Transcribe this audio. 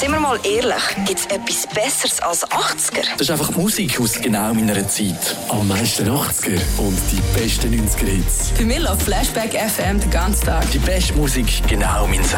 Sind wir mal ehrlich, gibt es etwas Besseres als 80er? Das ist einfach Musik aus genau meiner Zeit. Am meisten 80er und die besten 90er Hits. Für mich läuft Flashback FM den ganzen Tag. Die beste Musik genau mein